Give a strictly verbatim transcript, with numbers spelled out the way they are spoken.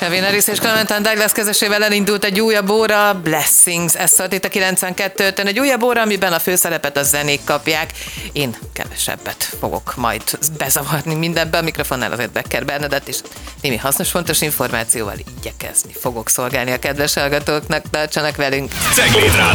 Kevin Harris és Clementine Douglas közösével elindult egy újabb óra, Blessings, ez szólt itt a kilencvenkettőn, egy újabb óra, amiben a főszerepet a zenék kapják. Én kevesebbet fogok majd bezavarni mindenbe, a mikrofonnál azért Becker Bernadett, és némi hasznos, fontos információval igyekezni fogok szolgálni a kedves hallgatóknak, tartsanak velünk!